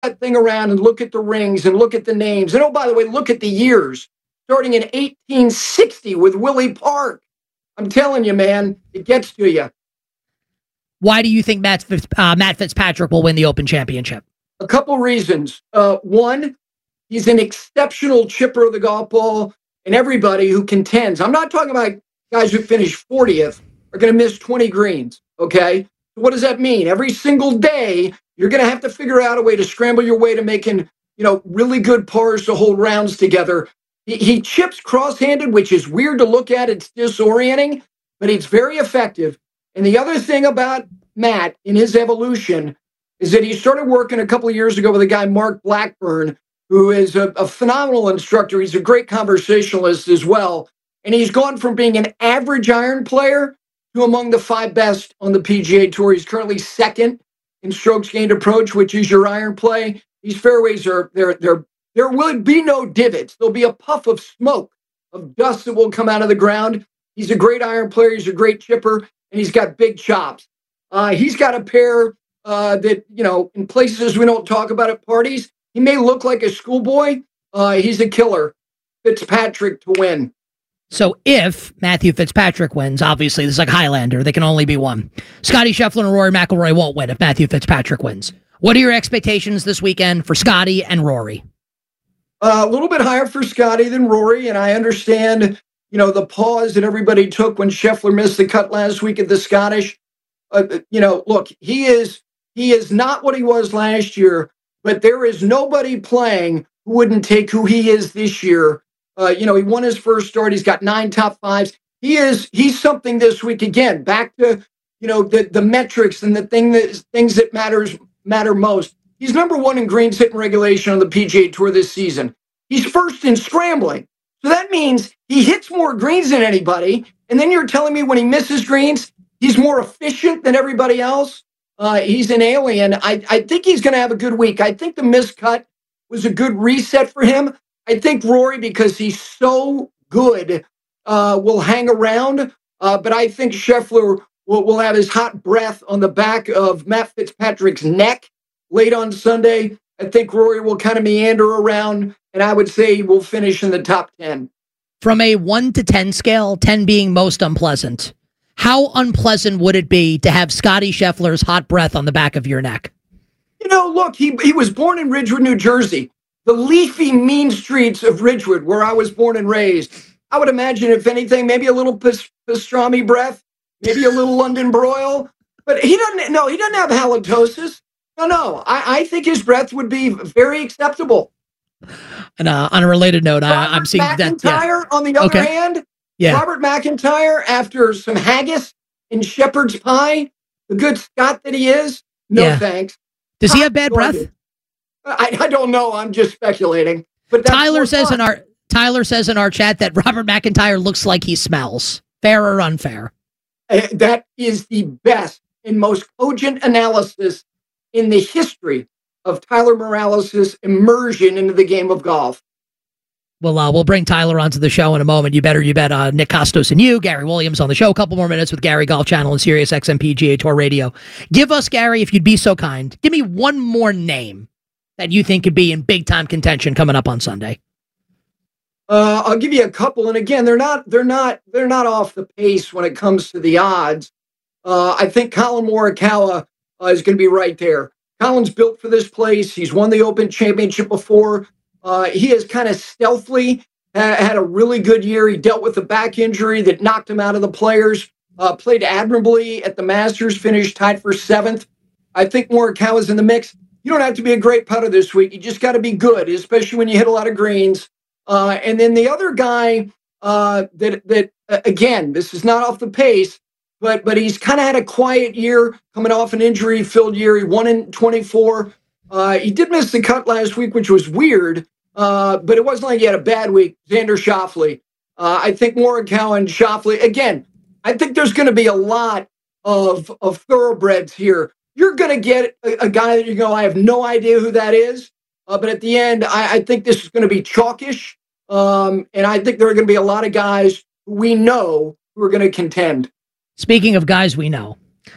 that thing around and look at the rings and look at the names. And oh, by the way, look at the years. Starting in 1860 with Willie Park. I'm telling you, man, it gets to you. Why do you think Matt Fitzpatrick will win the Open Championship? A couple reasons. One, he's an exceptional chipper of the golf ball, and everybody who contends. I'm not talking about guys who finish 40th are going to miss 20 greens, okay? What does that mean? Every single day, you're going to have to figure out a way to scramble your way to making, really good pars to hold rounds together. He chips cross-handed, which is weird to look at. It's disorienting, but he's very effective. And the other thing about Matt in his evolution is that he started working a couple of years ago with a guy, Mark Blackburn, who is a phenomenal instructor. He's a great conversationalist as well. And he's gone from being an average iron player to among the 5 best on the PGA Tour. He's currently second in strokes gained approach, which is your iron play. These fairways there will be no divots. There'll be a puff of smoke, of dust that will come out of the ground. He's a great iron player. He's a great chipper, and he's got big chops. He's got a pair that, in places we don't talk about at parties, he may look like a schoolboy. He's a killer. Fitzpatrick to win. So if Matthew Fitzpatrick wins, obviously this is like Highlander. There can only be one. Scottie Scheffler and Rory McIlroy won't win if Matthew Fitzpatrick wins. What are your expectations this weekend for Scottie and Rory? A little bit higher for Scottie than Rory, and I understand, the pause that everybody took when Scheffler missed the cut last week at the Scottish. Look, he is not what he was last year, but there is nobody playing who wouldn't take who he is this year. He won his first start. He's got 9 top 5s. He's something this week again. Back to the metrics and the things that matter most. He's number 1 in greens hit and regulation on the PGA Tour this season. He's first in scrambling. So that means he hits more greens than anybody. And then you're telling me when he misses greens, he's more efficient than everybody else. He's an alien. I think he's going to have a good week. I think the miscut was a good reset for him. I think Rory, because he's so good, will hang around. But I think Scheffler will have his hot breath on the back of Matt Fitzpatrick's neck late on Sunday. I think Rory will kind of meander around, and I would say he will finish in the top 10. From a 1 to 10 scale, 10 being most unpleasant, how unpleasant would it be to have Scottie Scheffler's hot breath on the back of your neck? Look, he was born in Ridgewood, New Jersey, the leafy, mean streets of Ridgewood, where I was born and raised. I would imagine, if anything, maybe a little pastrami breath, maybe a little London broil, but he doesn't have halitosis. No. I think his breath would be very acceptable. And on a related note, I'm seeing that. McIntyre, on the other hand, Robert McIntyre, after some haggis and shepherd's pie, the good Scot that he is, thanks. Does he have bad breath? I don't know. I'm just speculating. But Tyler says in our chat that Robert McIntyre looks like he smells. Fair or unfair? That is the best and most cogent analysis in the history of Tyler Morales' immersion into the game of golf. Well, we'll bring Tyler onto the show in a moment. You bet Nick Costos and you, Gary Williams on the show. A couple more minutes with Gary Golf Channel and Sirius XM PGA Tour Radio. Give us, Gary, if you'd be so kind, give me one more name that you think could be in big time contention coming up on Sunday. I'll give you a couple, and again, they're not off the pace when it comes to the odds. I think Colin Morikawa is going to be right there. Colin's built for this place. He's won the Open Championship before. He has kind of stealthily had a really good year. He dealt with a back injury that knocked him out of the Players. Played admirably at the Masters, finished tied for 7th. I think Morikawa's in the mix. You don't have to be a great putter this week. You just got to be good, especially when you hit a lot of greens. And then the other guy again, this is not off the pace, but he's kind of had a quiet year, coming off an injury-filled year. He won in 24. He did miss the cut last week, which was weird, but it wasn't like he had a bad week. Xander Schauffele. I think Morikawa and Schauffele, again, I think there's going to be a lot of thoroughbreds here. You're going to get a guy that you go, I have no idea who that is. But at the end, I think this is going to be chalkish. And I think there are going to be a lot of guys who we know who are going to contend. Speaking of guys we know,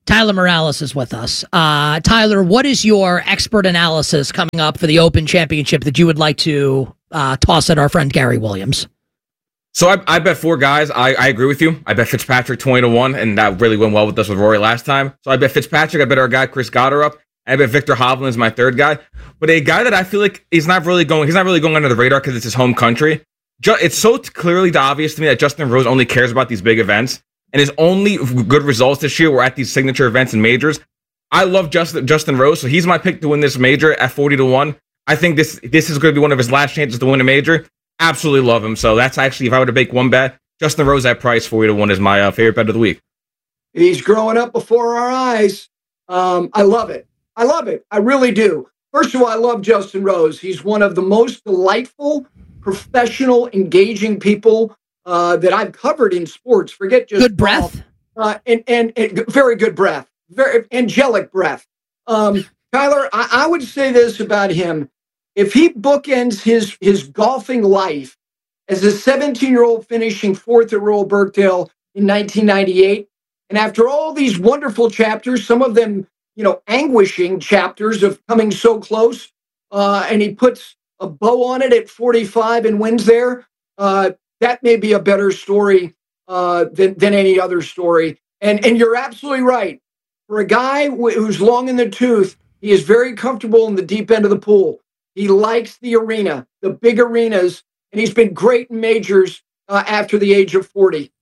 Tyler Morales is with us. Tyler, what is your expert analysis coming up for the Open Championship that you would like to toss at our friend Gary Williams? So I bet four guys. I agree with you. I bet Fitzpatrick 20-1, and that really went well with us with Rory last time. So I bet Fitzpatrick. I bet our guy Chris Goddard up. I bet Victor Hovland is my third guy. But a guy that I feel like he's not really going under the radar because it's his home country. It's so clearly obvious to me that Justin Rose only cares about these big events, and his only good results this year were at these signature events and majors. I love Justin Rose, so he's my pick to win this major at 40-1. I think this is going to be one of his last chances to win a major. Absolutely love him. So that's actually, if I were to make one bet, Justin Rose at price 40-1 is my favorite bet of the week. He's growing up before our eyes. I love it. I love it. I really do. First of all, I love Justin Rose. He's one of the most delightful, professional, engaging people that I've covered in sports. Forget just good breath, and very good breath, very angelic breath. Tyler, I would say this about him: if he bookends his golfing life as a 17-year-old finishing fourth at Royal Birkdale in 1998, and after all these wonderful chapters, some of them, anguishing chapters of coming so close, and he puts a bow on it at 45 and wins there, that may be a better story than any other story. And you're absolutely right. For a guy who's long in the tooth, he is very comfortable in the deep end of the pool. He likes the arena, the big arenas, and he's been great in majors after the age of 40.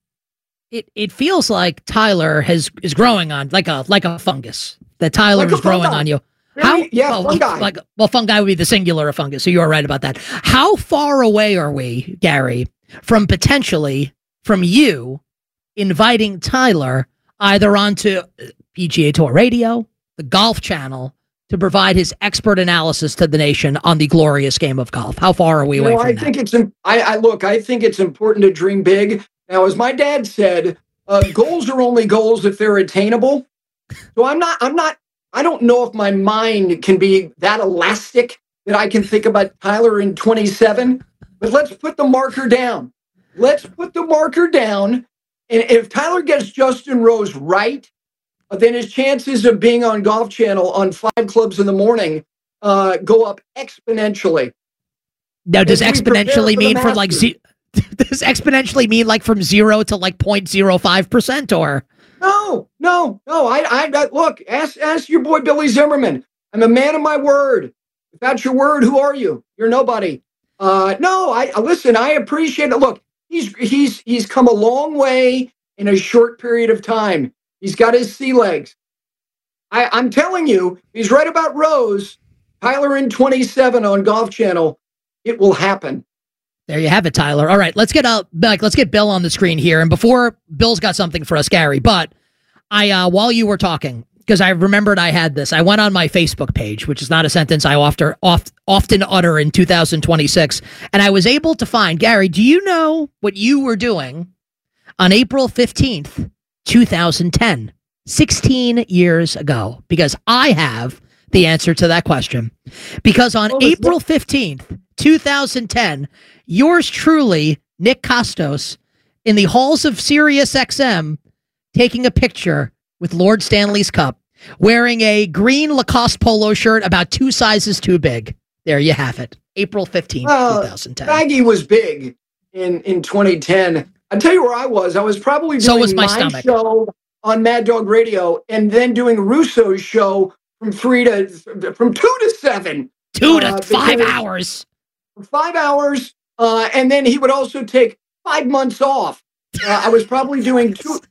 It feels like Tyler is growing on like a fungus. That Tyler is growing on you. Fungi. Fungi would be the singular of fungus, so you are right about that. How far away are we, Gary, from potentially from you inviting Tyler either onto PGA Tour Radio, the Golf Channel, to provide his expert analysis to the nation on the glorious game of golf? How far are we away from that? I think it's important to dream big. Now, as my dad said, goals are only goals if they're attainable. So I don't know if my mind can be that elastic that I can think about Tyler in 27, but let's put the marker down. And if Tyler gets Justin Rose right, then his chances of being on Golf Channel on 5 clubs in the morning go up exponentially. Now, does exponentially mean from like does exponentially mean like from 0 to like 0.05% or? No. I look, ask your boy Billy Zimmerman. I'm a man of my word. Without your word, who are you? You're nobody. Listen, I appreciate it. Look, he's come a long way in a short period of time. He's got his sea legs. I'm telling you, he's right about Rose. Tyler in 27 on Golf Channel. It will happen. There you have it, Tyler. All right, let's get Bill on the screen here. And before Bill's got something for us, Gary, but while you were talking, because I remembered I had this, I went on my Facebook page, which is not a sentence I often utter in 2026, and I was able to find, Gary, do you know what you were doing on April 15th, 2010, 16 years ago? Because I have the answer to that question. Because on April 15th, 2010, yours truly, Nick Costos, in the halls of Sirius XM, taking a picture with Lord Stanley's Cup, wearing a green Lacoste polo shirt about 2 sizes too big. There you have it. April 15th, 2010. Baggy was big in 2010. I'll tell you where I was. I was probably doing my show on Mad Dog Radio and then doing Russo's show from 2 to 7. 2 to 5 hours. 5 hours. And then he would also take 5 months off. I was probably doing 2.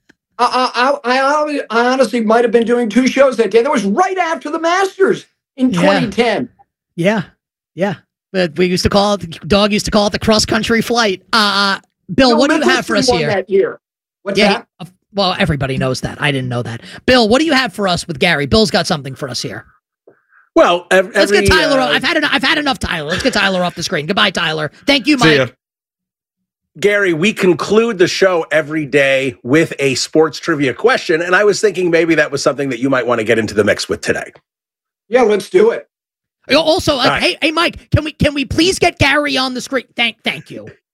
I honestly might have been doing 2 shows that day. That was right after the Masters in 2010. Yeah. But we used to call it, Dog used to call it the cross-country flight. Bill, what do you have for us here? That year. What's that? Well, everybody knows that. I didn't know that. Bill, what do you have for us with Gary? Bill's got something for us here. Well, let's get Tyler. I've had enough, Tyler. Let's get Tyler off the screen. Goodbye, Tyler. Thank you, Mike. Gary, we conclude the show every day with a sports trivia question, and I was thinking maybe that was something that you might want to get into the mix with today. Yeah, let's do it. Also, hey, Mike, can we please get Gary on the screen? Thank you.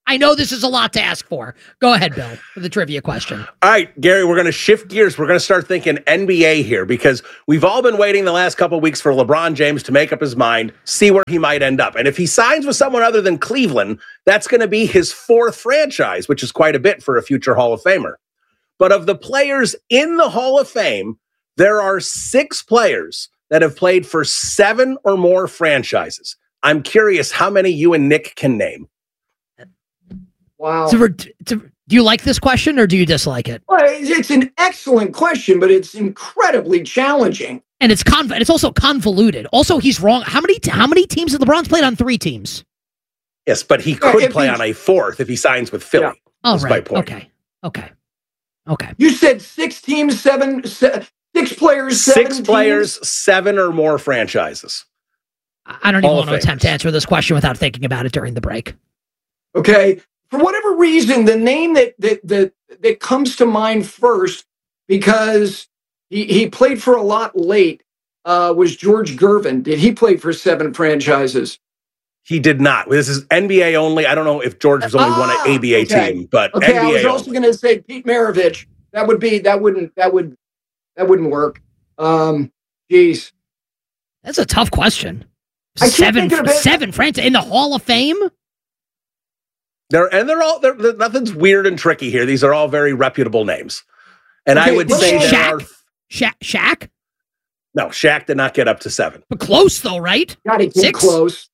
I know this is a lot to ask for. Go ahead, Bill, for the trivia question. All right, Gary, we're going to shift gears. We're going to start thinking NBA here because we've all been waiting the last couple of weeks for LeBron James to make up his mind, see where he might end up. And if he signs with someone other than Cleveland, that's going to be his fourth franchise, which is quite a bit for a future Hall of Famer. But of the players in the Hall of Fame, there are 6 players that have played for 7 or more franchises. I'm curious how many you and Nick can name. Wow. Do you like this question or do you dislike it? Well, it's an excellent question, but it's incredibly challenging. And it's also convoluted. Also, he's wrong. How many teams have LeBron's played on? 3 teams? Yes, but he could play on a 4th if he signs with Philly. Yeah. Oh, right. My point. Okay. You said 6 teams, 6 players, 6 players, 7 or more franchises. I don't even want to attempt to answer this question without thinking about it during the break. Okay. For whatever reason, the name that comes to mind first, because he played for a lot late, was George Gervin. Did he play for 7 franchises? He did not. This is NBA only. I don't know if George was only one ABA team, but okay. NBA I was also going to say Pete Maravich. That wouldn't work. Geez, that's a tough question. I keep thinking of it. 7 franchises in the Hall of Fame. They're nothing's weird and tricky here. These are all very reputable names. And I would say Shaq? No, Shaq did not get up to 7. But close though, right? Got to get close.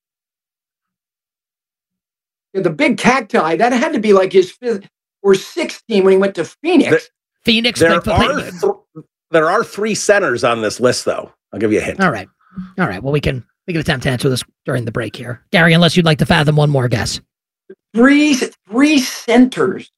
Yeah, the big cacti, that had to be like his 5th or 6th team when he went to Phoenix. There are 3 centers on this list, though. I'll give you a hint. All right. Well, we can attempt to answer this during the break here, Gary. Unless you'd like to fathom one more guess. 3 centers.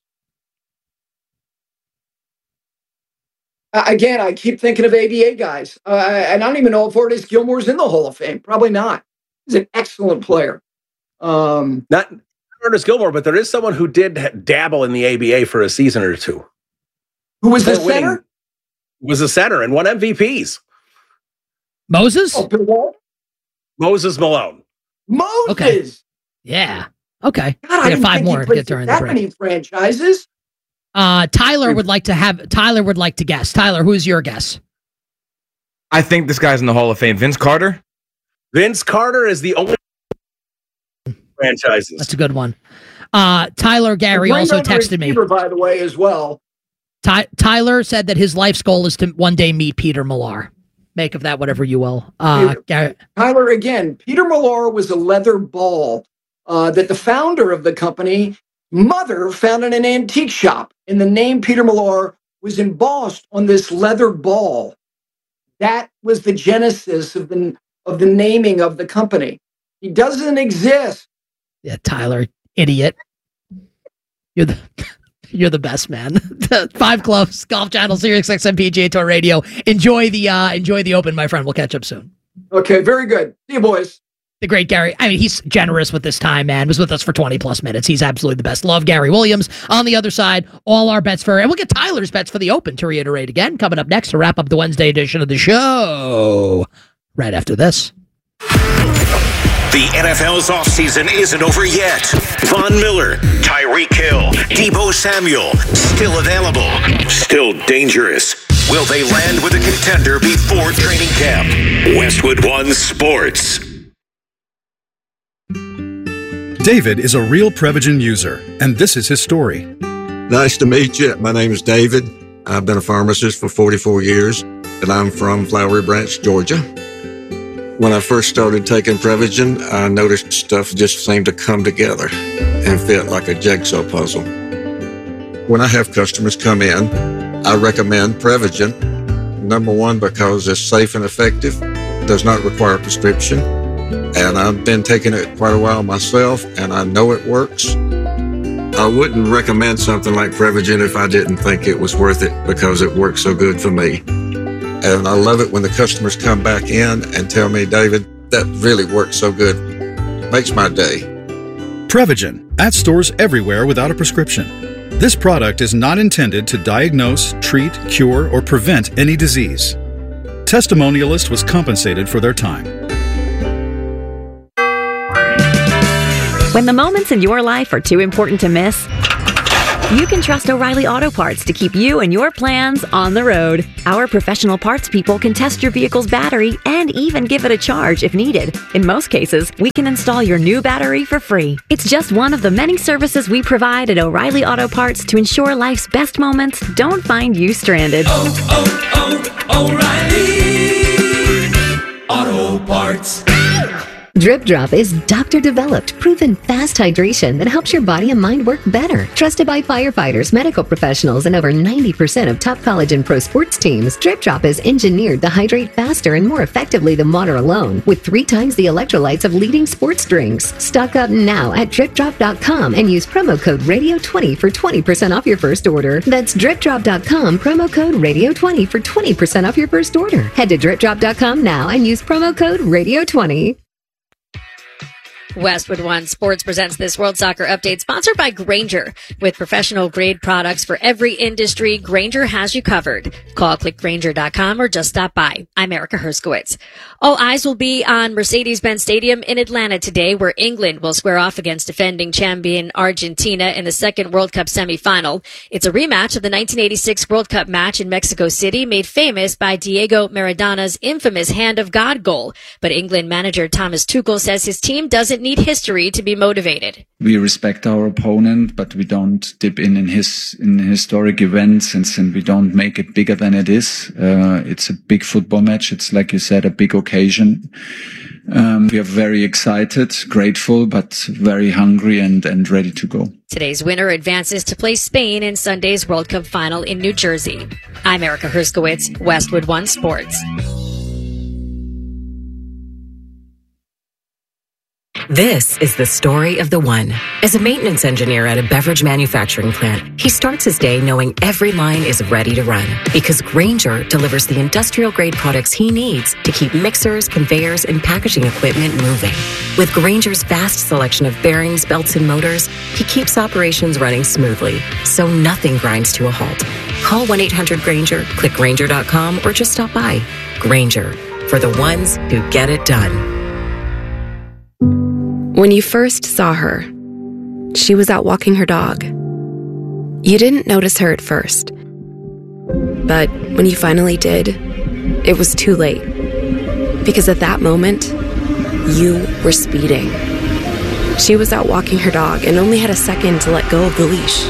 Again, I keep thinking of ABA guys. And I don't even know if Ortiz Gilmore's in the Hall of Fame. Probably not. He's an excellent player. Not Ortiz Gilmore, but there is someone who did dabble in the ABA for a season or 2. Who was the center? Was a center and won MVPs. Moses? Oh, Bill Walton? Moses Malone. Moses. Okay. Yeah. Okay. God, I got 5 more to get during the break. That many franchises. Tyler would like to guess. Tyler, who's your guess? I think this guy's in the Hall of Fame. Vince Carter. Vince Carter is the only franchises. That's a good one. Tyler, Gary also texted me. By the way, as well. Tyler said that his life's goal is to one day meet Peter Millar. Make of that whatever you will. Tyler, again, Peter Millar was a leather ball that the founder of the company, mother, found in an antique shop. And the name Peter Millar was embossed on this leather ball. That was the genesis of the naming of the company. He doesn't exist. Yeah, Tyler, idiot. You're the best, man. 5 Clubs, Golf Channel, Sirius XM PGA Tour Radio. Enjoy the Open, my friend. We'll catch up soon. Okay, very good. See you, boys. The great Gary. I mean, he's generous with this time, man. Was with us for 20 plus minutes. He's absolutely the best. Love Gary Williams. On the other side, all our bets and we'll get Tyler's bets for the Open to reiterate again. Coming up next to wrap up the Wednesday edition of the show. Right after this. The NFL's offseason isn't over yet. Von Miller, Tyreek Hill, Deebo Samuel, still available, still dangerous. Will they land with a contender before training camp? Westwood One Sports. David is a real Prevagen user, and this is his story. Nice to meet you. My name is David. I've been a pharmacist for 44 years, and I'm from Flowery Branch, Georgia. When I first started taking Prevagen, I noticed stuff just seemed to come together and fit like a jigsaw puzzle. When I have customers come in, I recommend Prevagen. Number one, because it's safe and effective, does not require a prescription, and I've been taking it quite a while myself, and I know it works. I wouldn't recommend something like Prevagen if I didn't think it was worth it because it works so good for me. And I love it when the customers come back in and tell me, David, that really works so good. Makes my day. Prevagen, at stores everywhere without a prescription. This product is not intended to diagnose, treat, cure, or prevent any disease. Testimonialist was compensated for their time. When the moments in your life are too important to miss, you can trust O'Reilly Auto Parts to keep you and your plans on the road. Our professional parts people can test your vehicle's battery and even give it a charge if needed. In most cases, we can install your new battery for free. It's just one of the many services we provide at O'Reilly Auto Parts to ensure life's best moments don't find you stranded. O'Reilly Auto Parts. Drip Drop is doctor-developed, proven fast hydration that helps your body and mind work better. Trusted by firefighters, medical professionals, and over 90% of top college and pro sports teams, Drip Drop is engineered to hydrate faster and more effectively than water alone, with 3 times the electrolytes of leading sports drinks. Stock up now at DripDrop.com and use promo code Radio20 for 20% off your first order. That's DripDrop.com, promo code Radio20 for 20% off your first order. Head to DripDrop.com now and use promo code Radio20. Westwood One Sports presents this World Soccer Update, sponsored by Grainger. With professional grade products for every industry, Grainger has you covered. Call clickgrainger.com or just stop by. I'm Erica Herskowitz. All eyes will be on Mercedes-Benz Stadium in Atlanta today, where England will square off against defending champion Argentina in the second World Cup semifinal. It's a rematch of the 1986 World Cup match in Mexico City, made famous by Diego Maradona's infamous Hand of God goal. But England manager Thomas Tuchel says his team doesn't need history to be motivated. We respect our opponent, but we don't dip in historic events, and we don't make it bigger than it is. It's a big football match. It's, like you said, a big occasion. We are very excited, grateful, but very hungry and ready to go. Today's winner advances to play Spain in Sunday's World Cup final in New Jersey. I'm Erica Herskowitz, Westwood One Sports. This is the story of the one. As a maintenance engineer at a beverage manufacturing plant, he starts his day knowing every line is ready to run, because Grainger delivers the industrial-grade products he needs to keep mixers, conveyors, and packaging equipment moving. With Grainger's vast selection of bearings, belts, and motors, he keeps operations running smoothly, so nothing grinds to a halt. Call 1-800-GRAINGER, click Grainger.com, or just stop by. Grainger, for the ones who get it done. When you first saw her, she was out walking her dog. You didn't notice her at first. But when you finally did, it was too late. Because at that moment, you were speeding. She was out walking her dog and only had a second to let go of the leash.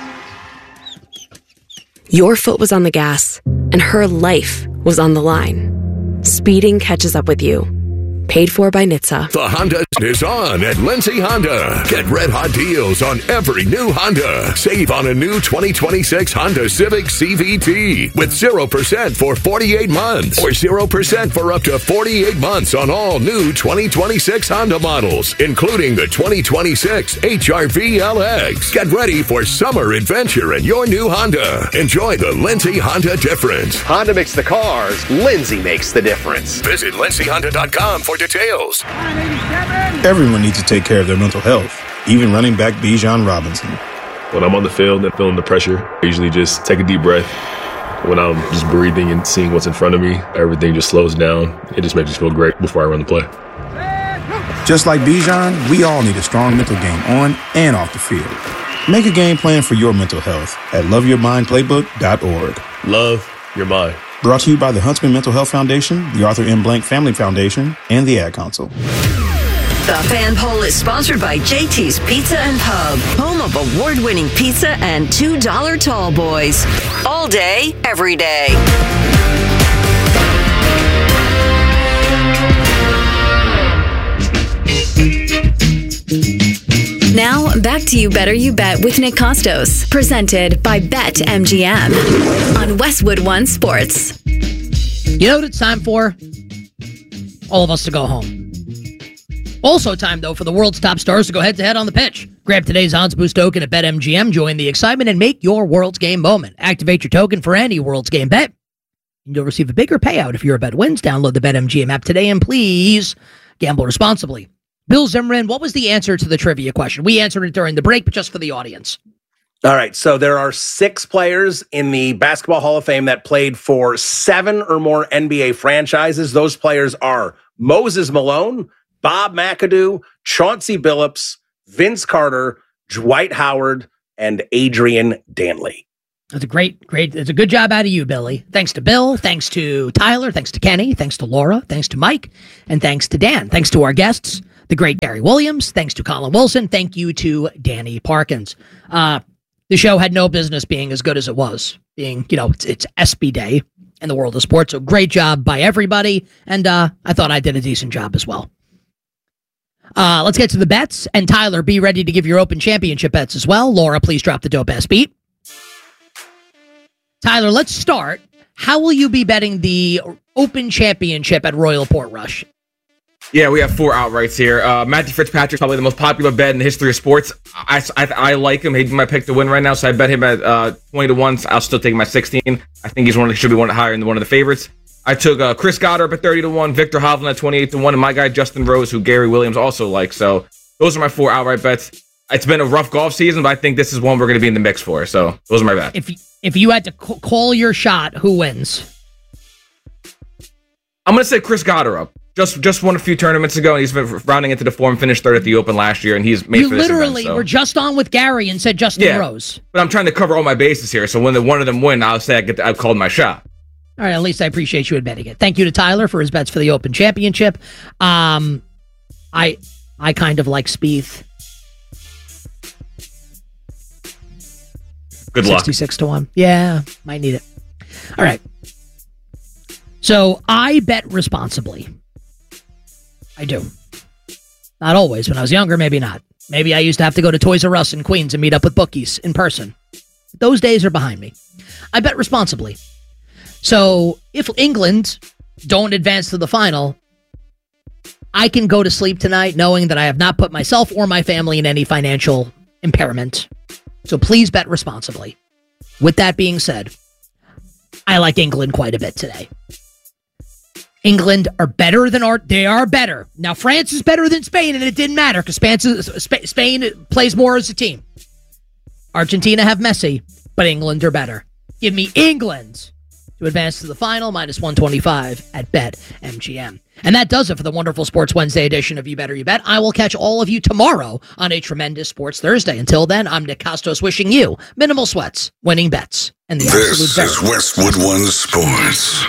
Your foot was on the gas, and her life was on the line. Speeding catches up with you. Paid for by NHTSA. The Honda is on at Lindsay Honda. Get red hot deals on every new Honda. Save on a new 2026 Honda Civic CVT with 0% for 48 months or 0% for up to 48 months on all new 2026 Honda models, including the 2026 HR-V LX. Get ready for summer adventure in your new Honda. Enjoy the Lindsay Honda difference. Honda makes the cars. Lindsay makes the difference. Visit lindsayhonda.com for details. Everyone needs to take care of their mental health, even running back Bijan Robinson. When I'm on the field and feeling the pressure, I usually just take a deep breath. When I'm just breathing and seeing what's in front of me, everything just slows down. It just makes me feel great before I run the play. Just like Bijan, we all need a strong mental game on and off the field. Make a game plan for your mental health at loveyourmindplaybook.org. Love your mind. Brought to you by the Huntsman Mental Health Foundation, the Arthur M. Blank Family Foundation, and the Ad Council. The Fan Poll is sponsored by JT's Pizza and Pub, home of award-winning pizza and $2 tall boys. All day, every day. Now, back to You Better You Bet with Nick Costos, presented by BetMGM on Westwood One Sports. You know what it's time for? All of us to go home. Also time, though, for the world's top stars to go head-to-head on the pitch. Grab today's odds boost token at BetMGM, join the excitement, and make your World's Game moment. Activate your token for any World's Game bet, and you'll receive a bigger payout if your bet wins. Download the BetMGM app today, and please gamble responsibly. Bill Zimmerman, what was the answer to the trivia question? We answered it during the break, but just for the audience. All right, so there are 6 players in the Basketball Hall of Fame that played for 7 or more NBA franchises. Those players are Moses Malone, Bob McAdoo, Chauncey Billups, Vince Carter, Dwight Howard, and Adrian Danley. That's a great. It's a good job out of you, Billy. Thanks to Bill. Thanks to Tyler. Thanks to Kenny. Thanks to Laura. Thanks to Mike. And thanks to Dan. Thanks to our guests, the great Gary Williams. Thanks to Colin Wilson. Thank you to Danny Parkins. The show had no business being as good as it was. Being, it's SB Day in the world of sports. So great job by everybody. And I thought I did a decent job as well. Let's get to the bets. And Tyler, be ready to give your Open Championship bets as well. Laura, please drop the dope ass beat. Tyler, let's start. How will you be betting the Open Championship at Royal Portrush? Yeah, we have 4 outrights here. Matthew Fitzpatrick's probably the most popular bet in the history of sports. I like him. He's my pick to win right now, so I bet him at 20-1. I'll still take him at 16. I think should be one higher than one of the favorites. I took Chris Goddard at 30-1, Victor Hovland at 28-1, and my guy Justin Rose, who Gary Williams also likes. So those are my 4 outright bets. It's been a rough golf season, but I think this is one we're going to be in the mix for. So those are my bets. If you had to call your shot, who wins? I'm going to say Chris Goddard. Just won a few tournaments ago, and he's been rounding into the form. Finished third at the Open last year, and he's made for this event. You literally were just on with Gary and said Justin Rose. But I'm trying to cover all my bases here, so when one of them win, I'll say I've called my shot. All right, at least I appreciate you admitting it. Thank you to Tyler for his bets for the Open Championship. I kind of like Spieth. Good luck. 66-1. Yeah, might need it. All right. So I bet responsibly. I do. Not always. When I was younger, maybe not. Maybe I used to have to go to Toys R Us in Queens and meet up with bookies in person. Those days are behind me. I bet responsibly. So if England don't advance to the final, I can go to sleep tonight knowing that I have not put myself or my family in any financial impairment. So please bet responsibly. With that being said, I like England quite a bit today. England are better than they are better. Now, France is better than Spain, and it didn't matter because Spain plays more as a team. Argentina have Messi, but England are better. Give me England to advance to the final, -125 at BetMGM. And that does it for the wonderful Sports Wednesday edition of You Better You Bet. I will catch all of you tomorrow on a tremendous Sports Thursday. Until then, I'm Nick Costos wishing you minimal sweats, winning bets, and the absolute This is Westwood One Sports.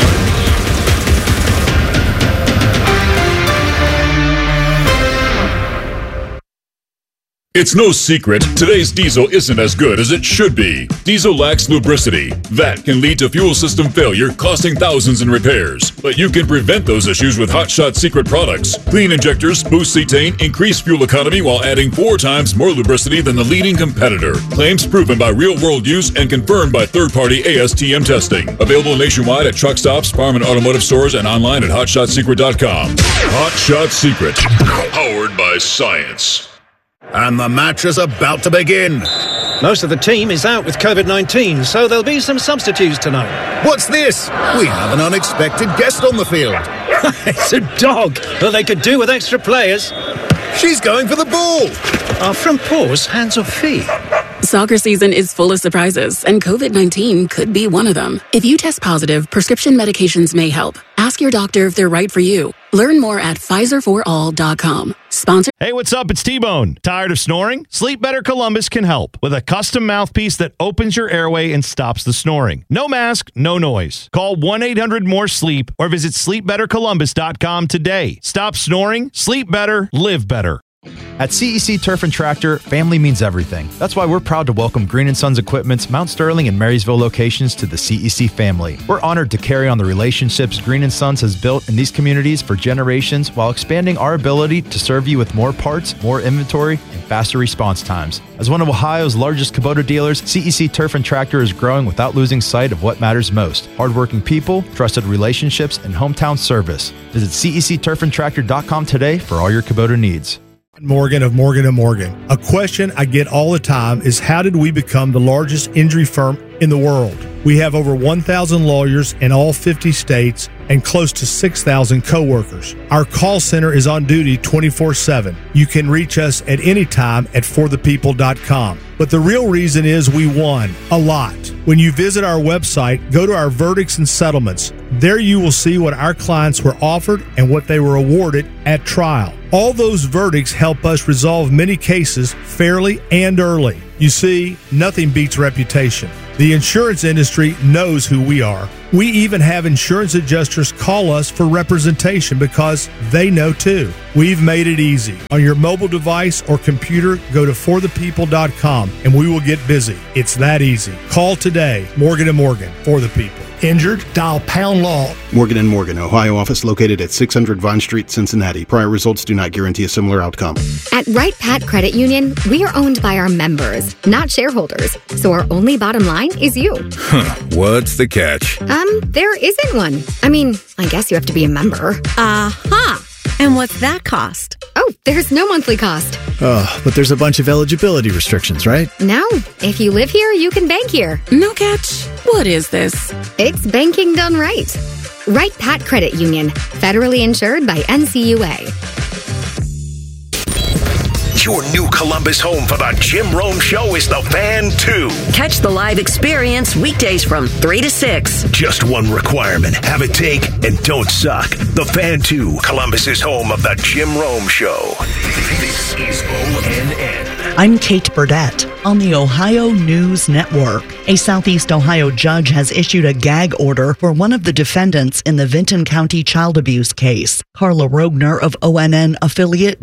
It's no secret, today's diesel isn't as good as it should be. Diesel lacks lubricity. That can lead to fuel system failure, costing thousands in repairs. But you can prevent those issues with Hot Shot Secret products. Clean injectors, boost cetane, increase fuel economy while adding 4 times more lubricity than the leading competitor. Claims proven by real-world use and confirmed by third-party ASTM testing. Available nationwide at truck stops, farm and automotive stores, and online at hotshotsecret.com. Hot Shot Secret. Powered by science. And the match is about to begin. Most of the team is out with COVID-19, so there'll be some substitutes tonight. What's this? We have an unexpected guest on the field. It's a dog, but they could do with extra players. She's going for the ball. Are front paws hands or feet? Soccer season is full of surprises, and COVID-19 could be one of them. If you test positive, prescription medications may help. Ask your doctor if they're right for you. Learn more at PfizerForAll.com. Sponsor. Hey, what's up? It's T-Bone. Tired of snoring? Sleep Better Columbus can help with a custom mouthpiece that opens your airway and stops the snoring. No mask, no noise. Call 1-800-MORE-SLEEP or visit SleepBetterColumbus.com today. Stop snoring, sleep better, live better. At CEC Turf and Tractor, family means everything. That's why we're proud to welcome Green & Sons Equipment's Mount Sterling and Marysville locations to the CEC family. We're honored to carry on the relationships Green & Sons has built in these communities for generations while expanding our ability to serve you with more parts, more inventory, and faster response times. As one of Ohio's largest Kubota dealers, CEC Turf and Tractor is growing without losing sight of what matters most: hardworking people, trusted relationships, and hometown service. Visit CECTurfandTractor.com today for all your Kubota needs. Morgan of Morgan & Morgan. A question I get all the time is, how did we become the largest injury firm in the world. We have over 1,000 lawyers in all 50 states and close to 6,000 coworkers. Our call center is on duty 24/7. You can reach us at any time at forthepeople.com. But the real reason is we won a lot. When you visit our website, go to our verdicts and settlements. There you will see what our clients were offered and what they were awarded at trial. All those verdicts help us resolve many cases fairly and early. You see, nothing beats reputation. The insurance industry knows who we are. We even have insurance adjusters call us for representation because they know too. We've made it easy. On your mobile device or computer, go to forthepeople.com and we will get busy. It's that easy. Call today. Morgan & Morgan, for the people. Injured? Dial pound law. Morgan & Morgan, Ohio office located at 600 Vine Street, Cincinnati. Prior results do not guarantee a similar outcome. At Wright Pat Credit Union, we are owned by our members, not shareholders. So our only bottom line is you. What's the catch? There isn't one. I mean, I guess you have to be a member. Aha! And what's that cost? Oh, there's no monthly cost. Oh, but there's a bunch of eligibility restrictions, right? No. If you live here, you can bank here. No catch. What is this? It's banking done right. Wright Pat Credit Union, federally insured by NCUA. Your new Columbus home for the Jim Rome Show is the Fan 2. Catch the live experience weekdays from 3 to 6. Just one requirement. Have a take and don't suck. The Fan 2, Columbus's home of the Jim Rome Show. This is ONN. I'm Kate Burdett on the Ohio News Network. A Southeast Ohio judge has issued a gag order for one of the defendants in the Vinton County child abuse case. Carla Rogner of ONN affiliate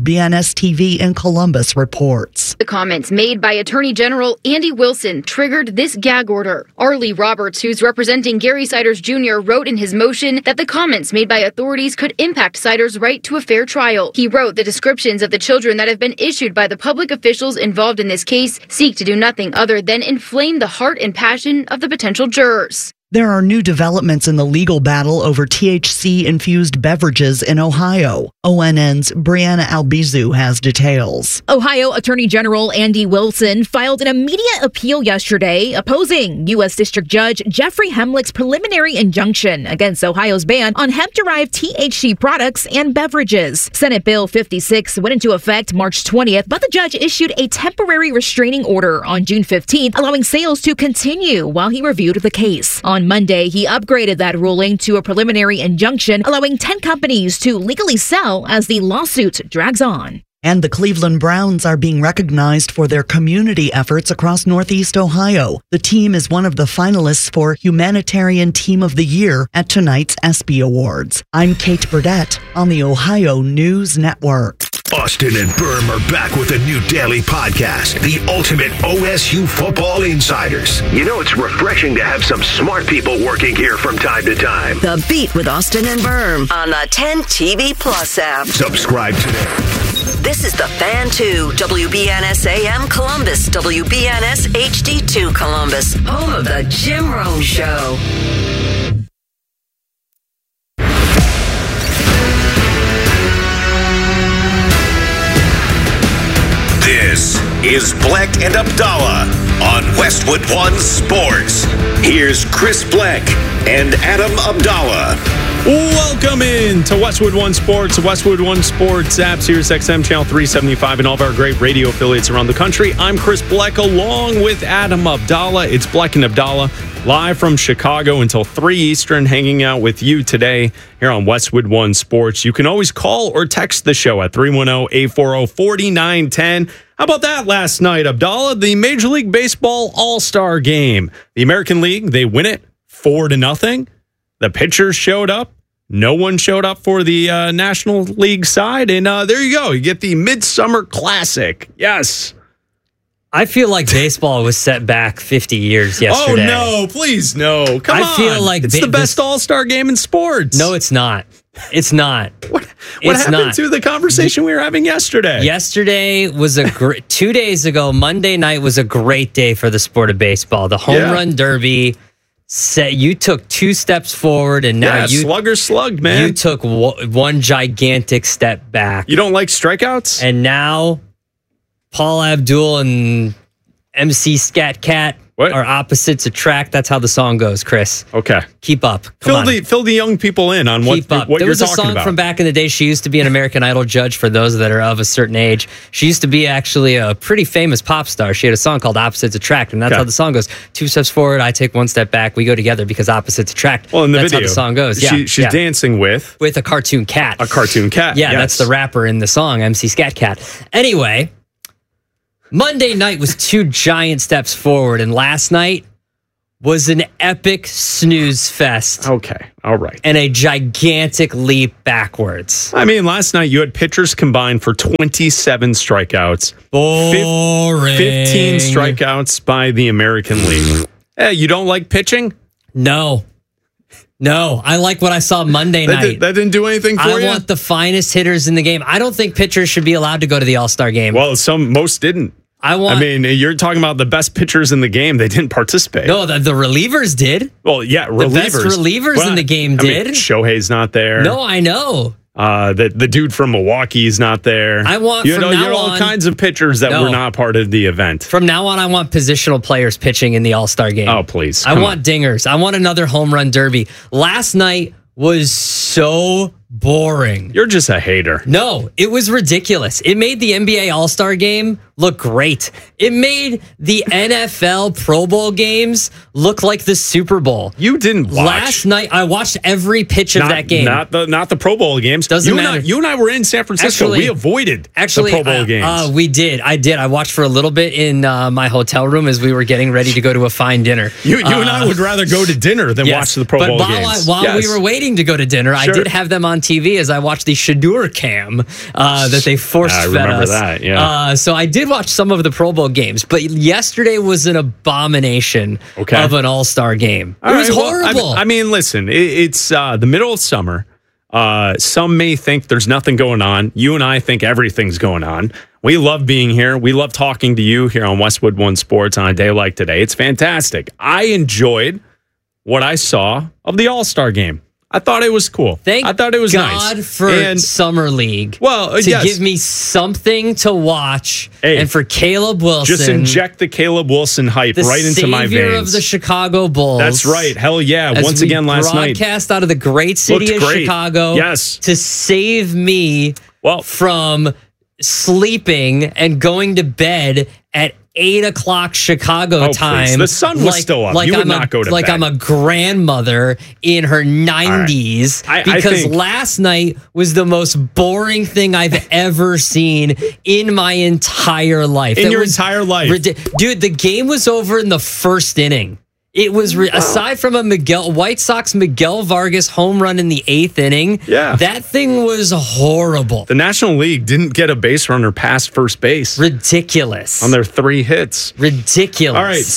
WBNS-TV in Columbus reports. The comments made by Attorney General Andy Wilson triggered this gag order. Arlie Roberts, who's representing Gary Siders Jr., wrote in his motion that the comments made by authorities could impact Siders' right to a fair trial. He wrote the descriptions of the children that have been issued by the public officials involved in this case seek to do nothing other than inflame the heart and passion of the potential jurors. There are new developments in the legal battle over THC-infused beverages in Ohio. ONN's Brianna Albizu has details. Ohio Attorney General Andy Wilson filed an immediate appeal yesterday opposing U.S. District Judge Jeffrey Hemlick's preliminary injunction against Ohio's ban on hemp-derived THC products and beverages. Senate Bill 56 went into effect March 20th, but the judge issued a temporary restraining order on June 15th, allowing sales to continue while he reviewed the case. On Monday, he upgraded that ruling to a preliminary injunction, allowing 10 companies to legally sell as the lawsuit drags on. And the Cleveland Browns are being recognized for their community efforts across Northeast Ohio. The team is one of the finalists for Humanitarian Team of the Year at tonight's ESPY Awards. I'm Kate Burdett on the Ohio News Network. Austin and Berm are back with a new daily podcast, The Ultimate OSU Football Insiders. You know, it's refreshing to have some smart people working here from time to time. The Beat with Austin and Berm on the 10 TV Plus app. Subscribe today. This is the Fan 2, WBNS AM Columbus, WBNS HD2 Columbus, home of the Jim Rome Show. This is Black and Abdallah on Westwood One Sports. Here's Chris Black and Adam Abdallah. Welcome in to Westwood One Sports, Westwood One Sports app, Sirius XM Channel 375, and all of our great radio affiliates around the country. I'm Chris Black along with Adam Abdallah. It's Black and Abdallah live from Chicago until 3 Eastern, hanging out with you today here on Westwood One Sports. You can always call or text the show at 310-840-4910. How about that last night, Abdallah? The Major League Baseball All-Star Game. The American League, they win it 4-0. The pitchers showed up. No one showed up for the National League side. And there you go. You get the Midsummer Classic. Yes. I feel like baseball was set back 50 years yesterday. Oh, no. Please, no. Come on. I feel like it's the best all-star game in sports. No, it's not. It's not. What happened to the conversation we were having yesterday? Yesterday was 2 days ago, Monday night was a great day for the sport of baseball. The home run derby. You took 2 steps forward, and now slugger slugged, man. You took one gigantic step back. You don't like strikeouts? And now Paul Abdul and MC Scat Cat What? Our opposites attract. That's how the song goes, Chris. Okay. Keep up. Fill the young people in on what Keep up. you're There was a talking song about. from back in the day. She used to be an American Idol judge for those that are of a certain age. She used to be actually a pretty famous pop star. She had a song called Opposites Attract, and that's how the song goes. 2 steps forward, I take 1 step back. We go together because opposites attract. Well, in the that's video, how the song goes. she's dancing with a cartoon cat. A cartoon cat. Yeah, yes. that's the rapper in the song, MC Scat Cat. Anyway, Monday night was 2 giant steps forward, and last night was an epic snooze fest. Okay, all right. And a gigantic leap backwards. I mean, last night you had pitchers combined for 27 strikeouts. Boring. 15 strikeouts by the American League. Hey, you don't like pitching? No, I like what I saw Monday night. That didn't do anything for you? I want the finest hitters in the game. I don't think pitchers should be allowed to go to the All-Star game. Well, most didn't. I mean, you're talking about the best pitchers in the game. They didn't participate. No, the relievers did. Well, yeah, relievers. The best relievers in the game did. Shohei's not there. No, I know. The dude from Milwaukee's not there. I want you know all kinds of pitchers that were not part of the event. From now on, I want positional players pitching in the All-Star game. Oh, please. I want dingers. I want another home run derby. Last night was so boring. You're just a hater. No, it was ridiculous. It made the NBA All-Star game look great. It made the NFL Pro Bowl games look like the Super Bowl. You didn't watch. Last night, I watched every pitch of that game. Not the Pro Bowl games. Doesn't matter. You and I were in San Francisco. We avoided the Pro Bowl games. We did. I did. I watched for a little bit in my hotel room as we were getting ready to go to a fine dinner. You and I would rather go to dinner than watch the Pro Bowl games. While we were waiting to go to dinner, I did have them on TV as I watched the Shadur cam that they forced fed us. I remember that, yeah. So I did watch some of the Pro Bowl games, but yesterday was an abomination of an All-Star game. It was horrible. I mean, listen, it's the middle of summer. Some may think there's nothing going on. You and I think everything's going on. We love being here. We love talking to you here on Westwood One Sports on a day like today. It's fantastic. I enjoyed what I saw of the All-Star game. I thought it was cool. I thought it was God nice. for Summer League. Well, to give me something to watch, and for Caleb Wilson, just inject the Caleb Wilson hype right into my veins. The savior of the Chicago Bulls. That's right. Hell yeah! Once again, last night, broadcast out of the great city of Chicago. Yes, to save me from sleeping and going to bed at 8 o'clock Chicago time. Please. The sun was still up. You would not go to bed. I'm a grandmother in her 90s because last night was the most boring thing I've ever seen in my entire life. In your entire life. Dude, the game was over in the first inning. It was, aside from a White Sox Miguel Vargas home run in the 8th inning, that thing was horrible. The National League didn't get a base runner past first base. Ridiculous. On their 3 hits. Ridiculous. All right,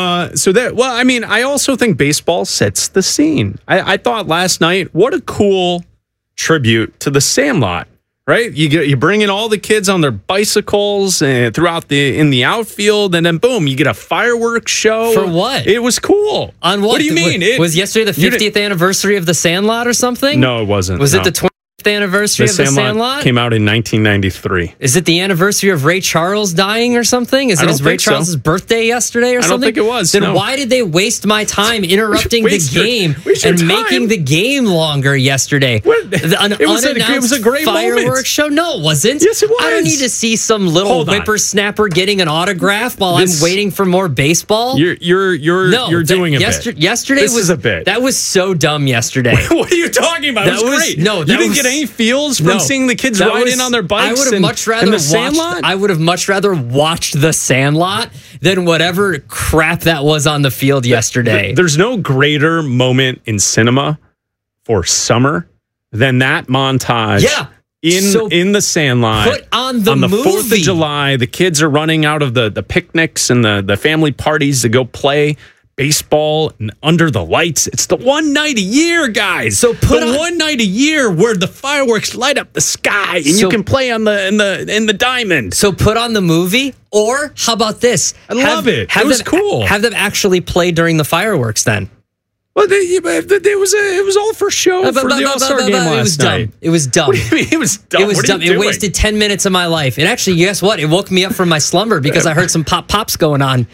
I also think baseball sets the scene. I thought last night, what a cool tribute to the Sandlot. Right, you bring in all the kids on their bicycles and in the outfield, and then boom, you get a fireworks show. For what? It was cool. On what? What do you mean? Was yesterday the 50th anniversary of the Sandlot or something? No, it wasn't. Was it the 20th anniversary of the Sandlot? Came out in 1993. Is it the anniversary of Ray Charles dying or something? Is it Ray Charles' birthday yesterday or something? I don't think it was. Then why did they waste my time interrupting the game and making the game longer yesterday? It was a great fireworks show. No, it wasn't. Yes, it was. I don't need to see some little whippersnapper getting an autograph while I'm waiting for more baseball. You're doing a bit. Yesterday was a bit. That was so dumb yesterday. What are you talking about? It was great. No, you didn't get any feels from seeing the kids ride in on their bikes. I would have much rather watched The Sandlot than whatever crap that was on the field yesterday. There's no greater moment in cinema for summer than that montage. Yeah. In the Sandlot. Put on the movie. 4th of July, the kids are running out of the picnics and the family parties to go play baseball and under the lights. It's the one night a year, guys. So one night a year where the fireworks light up the sky and you can play on in the diamond. So put on the movie, or how about this? I love it. It was cool. Have them actually play during the fireworks then. Well, it was all for show for the All-Star game last night. It was dumb. What do you mean it was dumb? It was dumb. It wasted 10 minutes of my life. And actually, guess what? It woke me up from my slumber because I heard some pops going on.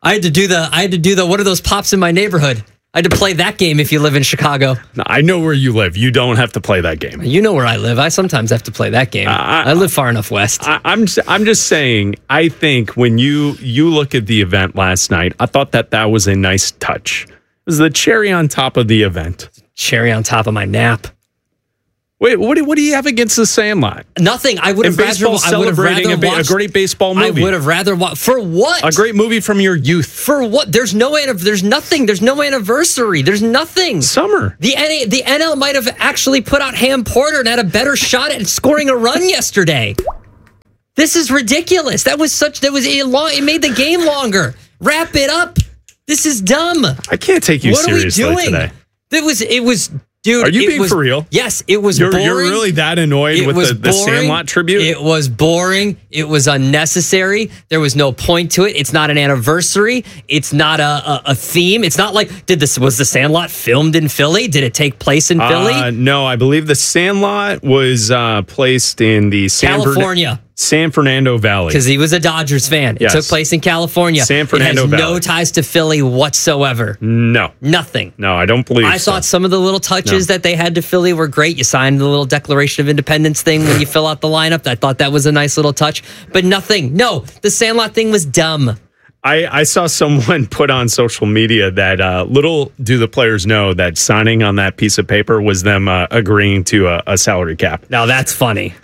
I had to do the what are those pops in my neighborhood? I had to play that game if you live in Chicago. No, I know where you live. You don't have to play that game. You know where I live. I sometimes have to play that game. I live far enough west. I'm just saying, I think when you look at the event last night, I thought that was a nice touch. It was the cherry on top of the event. Cherry on top of my nap. Wait, what do you have against The Sandlot? Nothing. I would have rather celebrating a great baseball movie. I would have rather watched. For what? A great movie from your youth. For what? There's nothing. There's no anniversary. There's nothing. Summer. The NL might have actually put out Ham Porter and had a better shot at scoring a run yesterday. This is ridiculous. It made the game longer. Wrap it up. This is dumb. I can't take you seriously today. It was. Dude, are you being for real? Yes, it was boring. You're really that annoyed with the Sandlot tribute? It was boring. It was unnecessary. There was no point to it. It's not an anniversary. It's not a theme. It's not like was the Sandlot filmed in Philly? Did it take place in Philly? No, I believe the Sandlot was placed in the California. San Fernando Valley. Because he was a Dodgers fan. It took place in California. San Fernando Valley. It has no ties to Philly whatsoever. No. Nothing. No, I don't believe I thought some of the little touches that they had to Philly were great. You signed the little Declaration of Independence thing when you fill out the lineup. I thought that was a nice little touch. But nothing. No, the Sandlot thing was dumb. I saw someone put on social media that little do the players know that signing on that piece of paper was them agreeing to a salary cap. Now that's funny.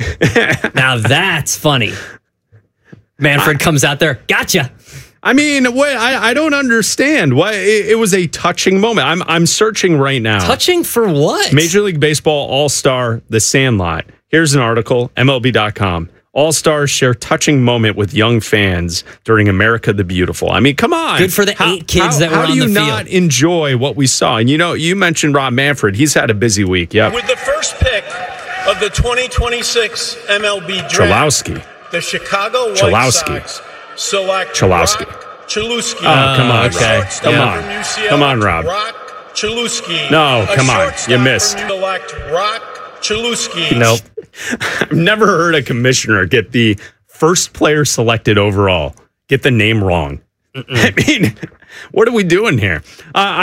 Manfred comes out there. Gotcha. I mean, I don't understand. Why it was a touching moment. I'm searching right now. Touching for what? Major League Baseball All-Star, The Sandlot. Here's an article, MLB.com. All-Stars share touching moment with young fans during America the Beautiful. I mean, come on. Good for the 8 kids that were on the field. How do you not enjoy what we saw? And you mentioned Rob Manfred. He's had a busy week. Yeah. With the first pick of the 2026 MLB draft, Chalowski. The Chicago White Sox select Rock Chalowski. Oh, come on. Okay. Come on, Rob. Rock Chalowski. No, come on. You missed. Select Rock Chalowski. Nope. I've never heard a commissioner get the first player selected overall get the name wrong. I mean, what are we doing here? I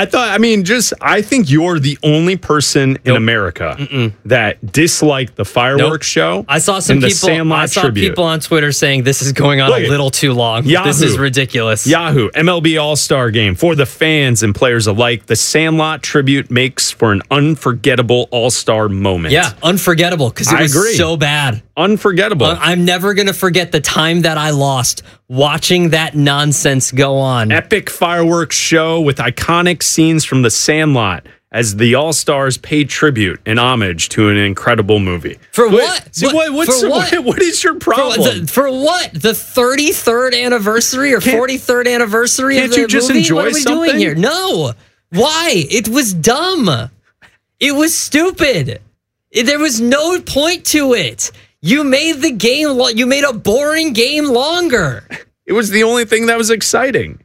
think you're the only person in America that disliked the fireworks show. I saw some people on Twitter saying this is going on a little too long. Yahoo. This is ridiculous. Yahoo, MLB All-Star Game. For the fans and players alike, the Sandlot tribute makes for an unforgettable All-Star moment. Yeah, unforgettable because it was so bad. Unforgettable. I'm never going to forget the time that I lost watching that nonsense go on. Epic fireworks show with iconic scenes from The Sandlot as the All-Stars paid tribute and homage to an incredible movie. For what? What is your problem? For what? The 33rd anniversary or 43rd anniversary of the movie? Can't you just enjoy what are we doing here? No. Why? It was dumb. It was stupid. There was no point to it. You made the game. You made a boring game longer. It was the only thing that was exciting.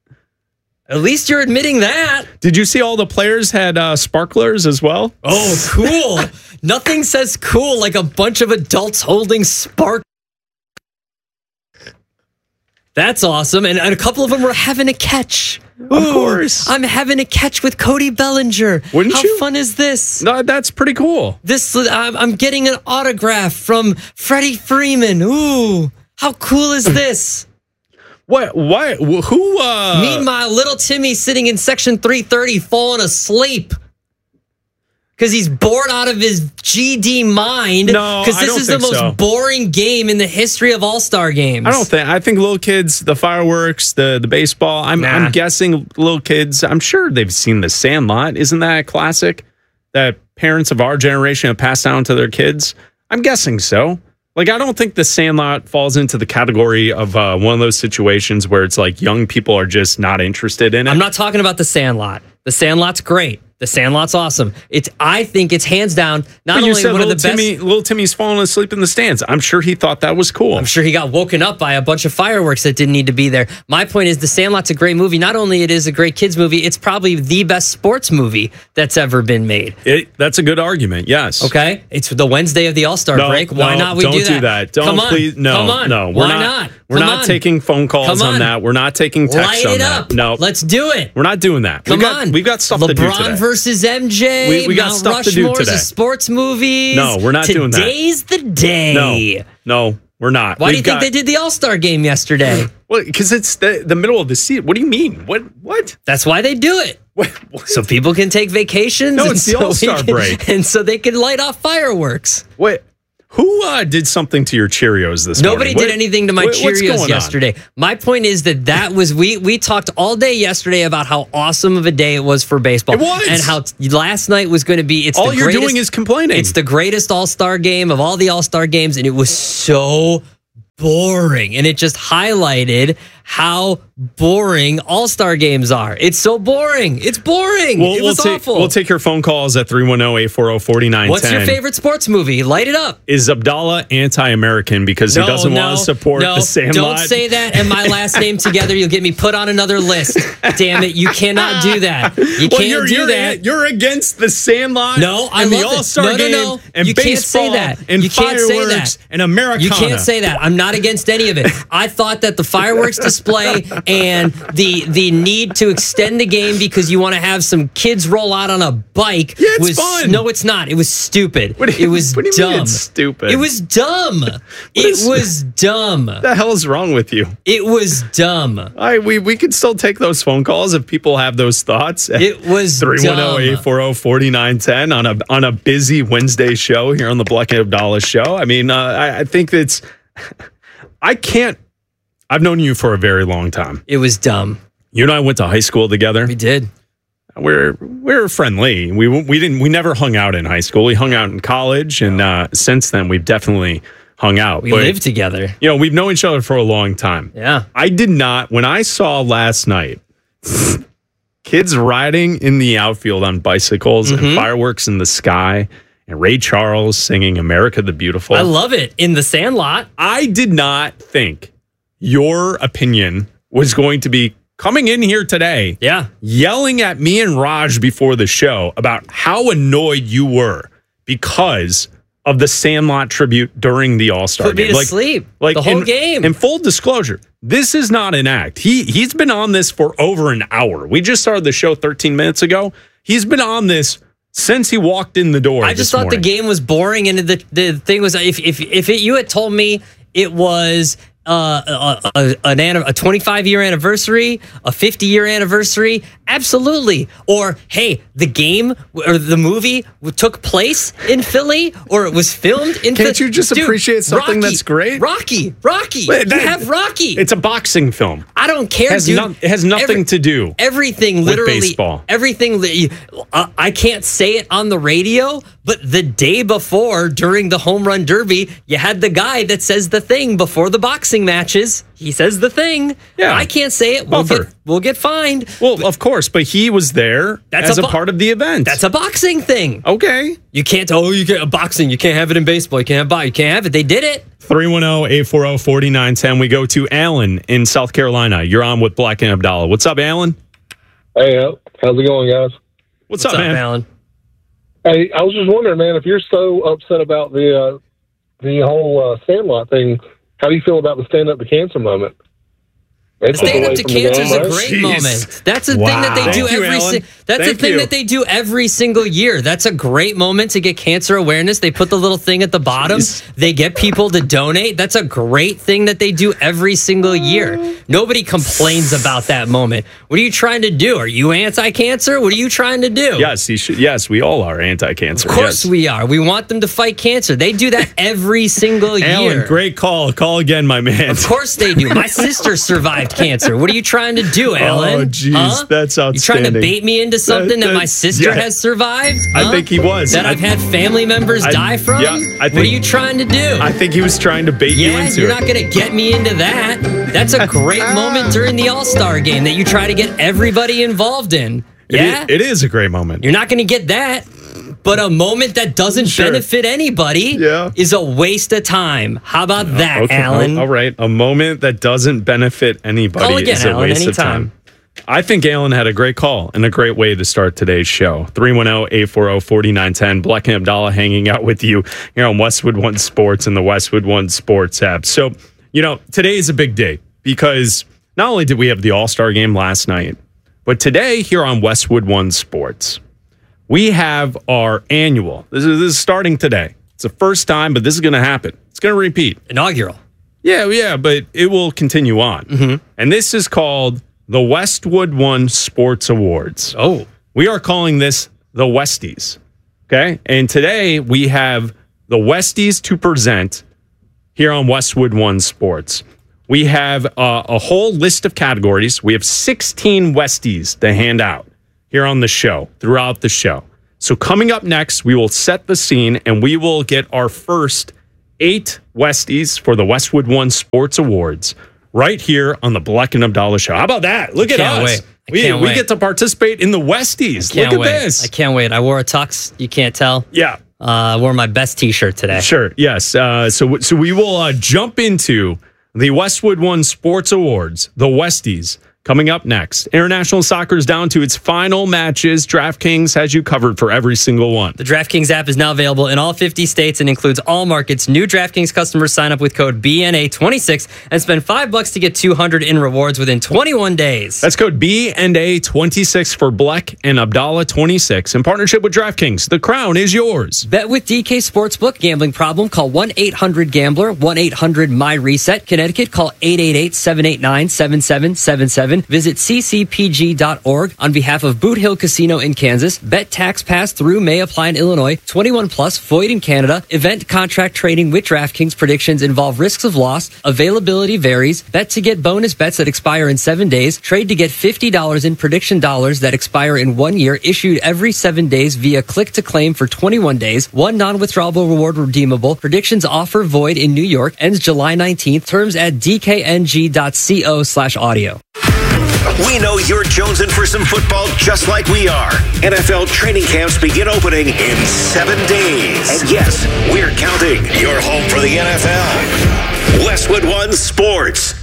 At least you're admitting that. Did you see all the players had sparklers as well? Oh, cool. Nothing says cool like a bunch of adults holding sparklers. That's awesome. And a couple of them were having a catch. Of course. I'm having a catch with Cody Bellinger. Wouldn't you? How fun is this? No, that's pretty cool. I'm getting an autograph from Freddie Freeman. Ooh, how cool is this? What? Who? Meanwhile, little Timmy sitting in section 330 falling asleep. Because he's bored out of his GD mind. No, because this is the most boring game in the history of All-Star games. I think little kids, the fireworks, the baseball. I'm guessing little kids. I'm sure they've seen The Sandlot. Isn't that a classic that parents of our generation have passed down to their kids? I'm guessing so. Like, I don't think The Sandlot falls into the category of one of those situations where it's like young people are just not interested in it. I'm not talking about The Sandlot. The Sandlot's great. The Sandlot's awesome. I think it's hands down not only one of the best. Little Timmy's falling asleep in the stands. I'm sure he thought that was cool. I'm sure he got woken up by a bunch of fireworks that didn't need to be there. My point is The Sandlot's a great movie. Not only it is a great kids movie, it's probably the best sports movie that's ever been made. That's a good argument, yes. Okay? It's the Wednesday of the All-Star break. Why not we do that? Don't, please. No, Come on. No, Why not? We're not taking phone calls on that. We're not taking texts on that. Light it up. No. Let's do it. We're not doing that. Come on. We've got stuff to do today. LeBron versus MJ. We got Mount stuff to do Rushmore's today. of sports movies. No, we're not doing that. Today's the day. No, we're not. Why do you think they did the All-Star game yesterday? Well, because it's the middle of the season. What do you mean? What? That's why they do it. What? So people can take vacations. No, it's the All-Star break. And so they can light off fireworks. Wait. Who did something to your Cheerios this morning? Nobody did anything to my Cheerios yesterday. My point is that was we talked all day yesterday about how awesome of a day it was for baseball. It was. And how last night was going to be. It's all you're doing is complaining. It's the greatest All-Star game of all the All-Star games, and it was so boring. And it just highlighted how boring All-Star games are. It's so boring. It's boring. It was awful. We'll take your phone calls at 310-840-4910. What's your favorite sports movie? Light it up. Is Abdallah anti-American because he doesn't want to support the Sandlot? Don't say that and my last name together. You'll get me put on another list. Damn it. You cannot do that. You can't do that. You're against the Sandlot and the All-Star game and you baseball can't say that. and you can't say that. fireworks and Americana. You can't say that. I'm not against any of it. I thought that the fireworks display and the need to extend the game because you want to have some kids roll out on a bike was fun. No, it's not. It was stupid. It was what do you dumb. mean it's stupid? It was dumb. It was dumb. What the hell is wrong with you? It was dumb. We could still take those phone calls if people have those thoughts. It was 310-840-4910 on a busy Wednesday show here on the Black and Abdallah show. I mean, I think it's I've known you for a very long time. It was dumb. You and I went to high school together. We did. We're friendly. We never hung out in high school. We hung out in college, and since then we've definitely hung out. We lived together. You know, we've known each other for a long time. Yeah. I did not. When I saw last night kids riding in the outfield on bicycles and fireworks in the sky, and Ray Charles singing "America the Beautiful," I love it in the Sandlot. I did not think your opinion was going to be coming in here today, yelling at me and Raj before the show about how annoyed you were because of the Sandlot tribute during the All-Star game. Put me to sleep. The whole game. In full disclosure, this is not an act. He's been on this for over an hour. We just started the show 13 minutes ago. He's been on this since he walked in the door. I just thought the game was boring, and the thing was, if you had told me it was a 25-year anniversary, a 50-year anniversary, absolutely. Or hey, the game or the movie took place in Philly, or it was filmed in. Can't you just appreciate something that's great? Rocky. You have Rocky. It's a boxing film. I don't care, dude. It has nothing to do. Everything, literally, with baseball. Everything. I can't say it on the radio, but the day before, during the home run derby, you had the guy that says the thing before the boxing matches. He says the thing. Yeah. I can't say it. We'll get fined. Well, of course, but he was there as a part of the event. That's a boxing thing. Okay. You can't. You can't boxing. You can't have it in baseball. You can't have. You can't have it. They did it. 310-840-4910. We go to Alan in South Carolina. You're on with Black and Abdallah. What's up, Alan? Hey, how's it going, guys? What's up, man? Alan? Hey, I was just wondering, man, if you're so upset about the whole Sandlot thing, how do you feel about the Stand Up to Cancer moment? The Stand Up to Cancer is a great moment. That's a thing that they do that they do every single year. That's a great moment to get cancer awareness. They put the little thing at the bottom. They get people to donate. That's a great thing that they do every single year. Nobody complains about that moment. What are you trying to do? Are you anti-cancer? What are you trying to do? Yes, Yes, we all are anti-cancer. Of course we are. We want them to fight cancer. They do that every single year. Alan, great call. Call again, my man. Of course they do. My sister survived cancer. What are you trying to do, Alan? Oh, jeez, that's outstanding. You trying to bait me into something that my sister has survived? I think he was. That I've had family members die from? Yeah, what are you trying to do? I think he was trying to bait you into it. You're not going to get me into that. That's a great moment during the All-Star game that you try to get everybody involved in. Yeah? It is a great moment. You're not going to get that. But a moment that doesn't benefit anybody is a waste of time. How about that, Alan? All right. A moment that doesn't benefit anybody is a waste of time. I think Alan had a great call and a great way to start today's show. 310-840-4910. Black and Abdallah hanging out with you here on Westwood One Sports and the Westwood One Sports app. So Today is a big day because not only did we have the All-Star game last night, but today here on Westwood One Sports, we have our annual. This is starting today. It's the first time, but this is going to happen. It's going to repeat. Inaugural. Yeah, but it will continue on. Mm-hmm. And this is called the Westwood One Sports Awards. Oh. We are calling this the Westies. Okay? And today we have the Westies to present here on Westwood One Sports. We have a whole list of categories. We have 16 Westies to hand out here on the show, throughout the show. So coming up next, we will set the scene and we will get our first 8 Westies for the Westwood One Sports Awards right here on the Bleck and Abdallah Show. How about that? Look at us. Wait. We get to participate in the Westies. Look at this. I can't wait. I wore a tux. You can't tell. Yeah. I wore my best T-shirt today. Sure. Yes. So we will jump into the Westwood One Sports Awards, the Westies, coming up next. International soccer is down to its final matches. DraftKings has you covered for every single one. The DraftKings app is now available in all 50 states and includes all markets. New DraftKings customers sign up with code BNA26 and spend $5 to get $200 in rewards within 21 days. That's code BNA26 for Bleck and Abdallah 26 in partnership with DraftKings. The crown is yours. Bet with DK Sportsbook. Gambling problem? Call 1-800-GAMBLER. 1-800-MY-RESET. Connecticut. Call 888-789-7777. Visit ccpg.org on behalf of Boot Hill Casino in Kansas. Bet tax pass through may apply in Illinois. 21 plus, void in Canada. Event contract trading with DraftKings. Predictions involve risks of loss. Availability varies. Bet to get bonus bets that expire in 7 days. Trade to get $50 in prediction dollars that expire in 1 year. Issued every 7 days via click to claim for 21 days. One non-withdrawable reward redeemable. Predictions offer void in New York. Ends July 19th. Terms at dkng.co/audio. We know you're jonesing for some football just like we are. NFL training camps begin opening in 7 days. And yes, we're counting. You're home for the NFL. Westwood One Sports.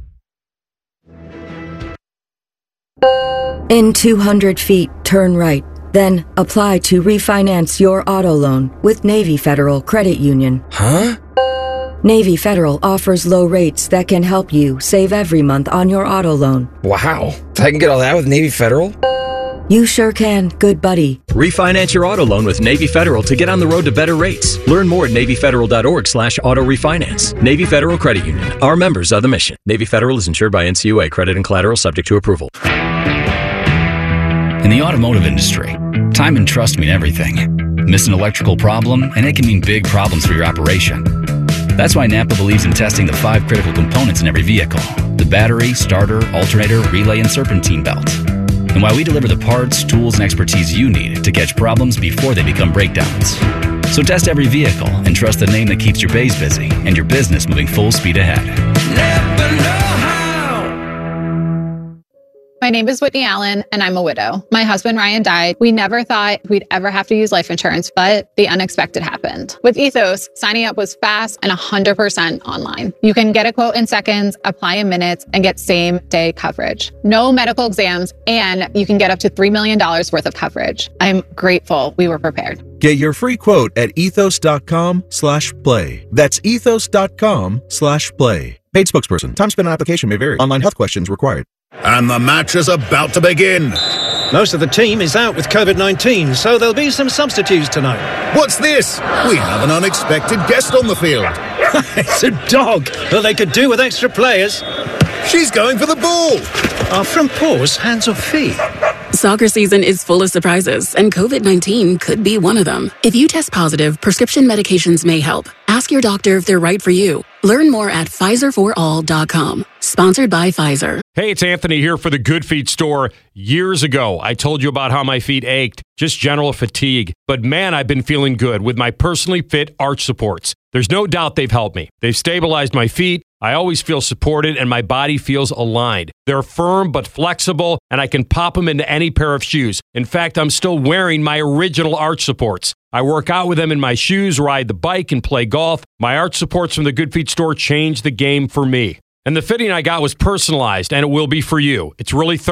In 200 feet, turn right. Then apply to refinance your auto loan with Navy Federal Credit Union. Huh? Navy Federal offers low rates that can help you save every month on your auto loan. Wow. I can get all that with Navy Federal? You sure can, good buddy. Refinance your auto loan with Navy Federal to get on the road to better rates. Learn more at NavyFederal.org/auto refinance. Navy Federal Credit Union. Our members are the mission. Navy Federal is insured by NCUA. Credit and collateral subject to approval. In the automotive industry, time and trust mean everything. Miss an electrical problem, and it can mean big problems for your operation. That's why Napa believes in testing the 5 critical components in every vehicle: the battery, starter, alternator, relay, and serpentine belt. And why we deliver the parts, tools, and expertise you need to catch problems before they become breakdowns. So test every vehicle and trust the name that keeps your bays busy and your business moving full speed ahead. Napa know-how. My name is Whitney Allen, and I'm a widow. My husband, Ryan, died. We never thought we'd ever have to use life insurance, but the unexpected happened. With Ethos, signing up was fast and 100% online. You can get a quote in seconds, apply in minutes, and get same-day coverage. No medical exams, and you can get up to $3 million worth of coverage. I'm grateful we were prepared. Get your free quote at ethos.com/play. That's ethos.com/play. Paid spokesperson. Time spent on application may vary. Online health questions required. And the match is about to begin. Most of the team is out with COVID-19, so there'll be some substitutes tonight. What's this? We have an unexpected guest on the field. It's a dog. Well, they could do with extra players. She's going for the ball. Are front paws hands or feet? Soccer season is full of surprises, and COVID-19 could be one of them. If you test positive, prescription medications may help. Ask your doctor if they're right for you. Learn more at PfizerForAll.com. Sponsored by Pfizer. Hey, it's Anthony here for the Good Feet store. Years ago, I told you about how my feet ached, just general fatigue. But man, I've been feeling good with my personally fit arch supports. There's no doubt they've helped me. They've stabilized my feet. I always feel supported and my body feels aligned. They're firm but flexible, and I can pop them into any pair of shoes. In fact, I'm still wearing my original arch supports. I work out with them in my shoes, ride the bike, and play golf. My arch supports from the Good Feet store changed the game for me. And the fitting I got was personalized, and it will be for you. It's really thorough.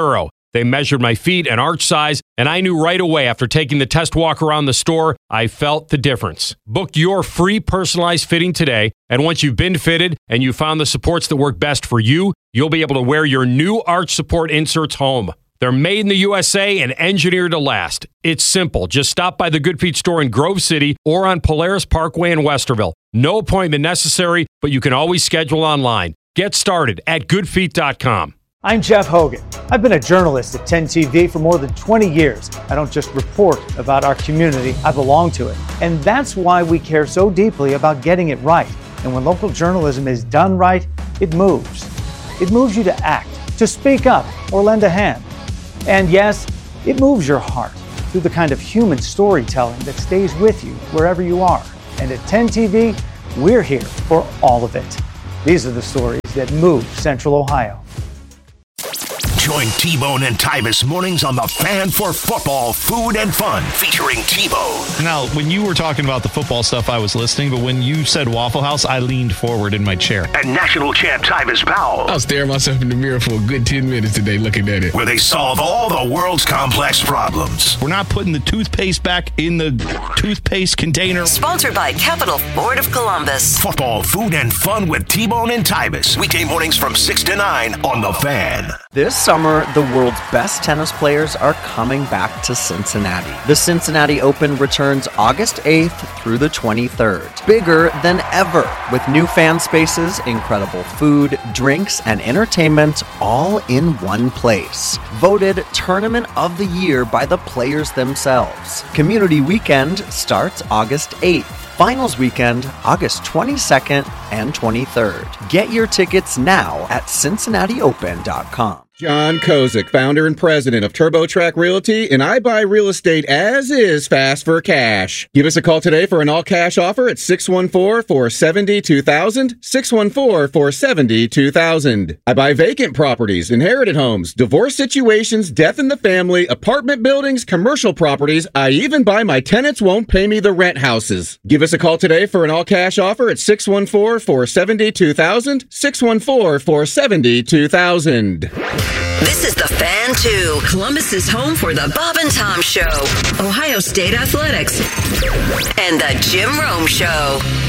They measured my feet and arch size, and I knew right away after taking the test walk around the store, I felt the difference. Book your free personalized fitting today, and once you've been fitted and you found the supports that work best for you, you'll be able to wear your new arch support inserts home. They're made in the USA and engineered to last. It's simple. Just stop by the Good Feet store in Grove City or on Polaris Parkway in Westerville. No appointment necessary, but you can always schedule online. Get started at goodfeet.com. I'm Jeff Hogan. I've been a journalist at 10 TV for more than 20 years. I don't just report about our community, I belong to it. And that's why we care so deeply about getting it right. And when local journalism is done right, it moves. It moves you to act, to speak up, or lend a hand. And yes, it moves your heart through the kind of human storytelling that stays with you wherever you are. And at 10 TV, we're here for all of it. These are the stories that move Central Ohio. Join T-Bone and Tyvis mornings on The Fan for football, food, and fun, featuring T-Bone. Now, when you were talking about the football stuff, I was listening, but when you said Waffle House, I leaned forward in my chair. And national champ Tyvis Powell. I was staring myself in the mirror for a good 10 minutes today looking at it. Where they solve all the world's complex problems. We're not putting the toothpaste back in the toothpaste container. Sponsored by Capital Ford of Columbus. Football, food, and fun with T-Bone and Tyvis. Weekday mornings from 6 to 9 on The Fan. This summer, the world's best tennis players are coming back to Cincinnati. The Cincinnati Open returns August 8th through the 23rd. Bigger than ever, with new fan spaces, incredible food, drinks, and entertainment all in one place. Voted Tournament of the Year by the players themselves. Community Weekend starts August 8th. Finals weekend, August 22nd and 23rd. Get your tickets now at CincinnatiOpen.com. John Kozik, founder and president of TurboTrack Realty, and I buy real estate as is, fast for cash. Give us a call today for an all-cash offer at 614-470-2000, 614-470-2000. I buy vacant properties, inherited homes, divorce situations, death in the family, apartment buildings, commercial properties. I even buy my tenants won't pay me the rent houses. Give us a call today for an all-cash offer at 614-470-2000, 614-470-2000. This is The Fan 2, Columbus's home for the Bob and Tom Show, Ohio State Athletics, and the Jim Rome Show.